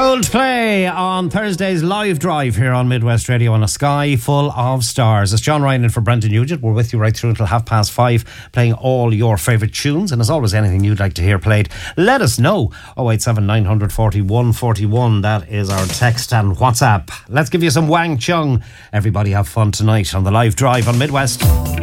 Coldplay on Thursday's live drive here on Midwest Radio on a sky full of stars. It's John Ryan in for Brendan Nugent. We're with you right through until 5:30, playing all your favourite tunes. And as always, anything you'd like to hear played, let us know. 087 941 41. That is our text and WhatsApp. Let's give you some Wang Chung. Everybody have fun tonight on the live drive on Midwest.